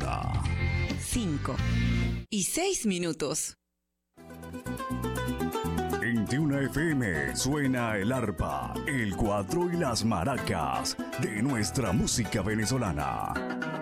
hora. 5:06. En Tiuna FM suena el arpa, el cuatro y las maracas de nuestra música venezolana.